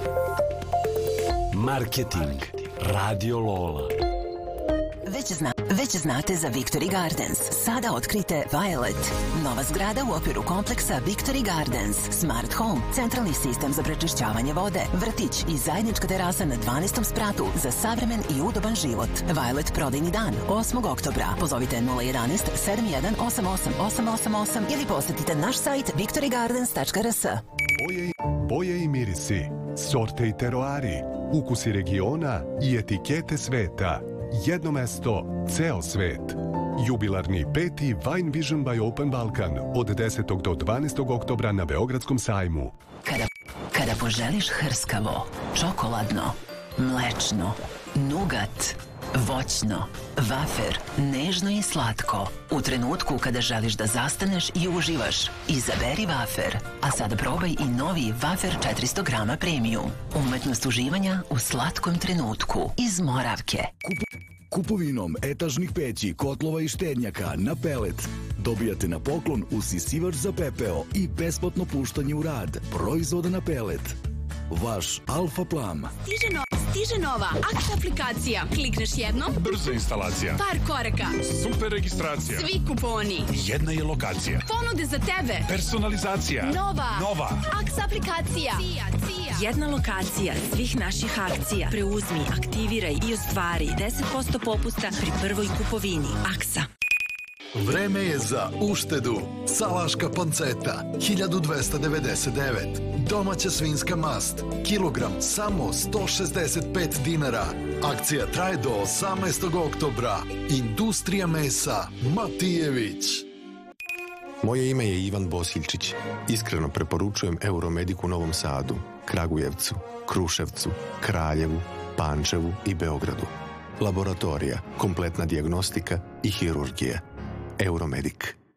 Marketing Radio Lola. Već znate za Victory Gardens. Sada otkrite Violet. Nova zgrada u okviru kompleksa Victory Gardens. Smart Home, centralni sistem za prečišćavanje vode, vrtić i zajednička terasa na 12. spratu za savremen i udoban život. Violet prodajni dan 8. oktobra. Pozovite 011 7188 888 ili posetite naš sajt victorygardens.rs. Boje i mirisi, sorte i teroari, ukusi regiona i etikete sveta. Jedno mesto, ceo svet. Jubilarni 5. Wine Vision by Open Balkan od 10. do 12. oktobra na Beogradskom sajmu. Kada poželiš hrskavo, čokoladno, mlečno, nugat, voćno, vafer, nežno i slatko. U trenutku kada želiš da zastaneš i uživaš, izaberi vafer. A sada probaj i novi vafer 400 grama premium. Umetnost uživanja u slatkom trenutku iz Moravke. Kupovinom etažnih peći, kotlova i štednjaka na pelet dobijate na poklon usisivač za pepeo i besplatno puštanje u rad proizvoda na pelet. Vaš Alfa Plam. Stiže nova Aksa aplikacija. Klikneš jednom, brza instalacija, par koraka, super registracija, svi kuponi, jedna je lokacija, ponude za tebe, personalizacija, nova Aksa aplikacija. Jedna lokacija svih naših akcija. Preuzmi, aktiviraj i ostvari 10% popusta pri prvoj kupovini. Aksa. Vreme je za uštedu. Salaška panceta 1299. Domaća svinjska mast kilogram samo 165 dinara. Akcija traje do 18. oktobra. Industrija mesa Matijević. Moje ime je Ivan Bosiljčić. Iskreno preporučujem Euromedic u Novom Sadu, Kragujevcu, Kruševcu, Kraljevu, Pančevu i Beogradu. Laboratorija, kompletna dijagnostika i hirurgija. Euromedic.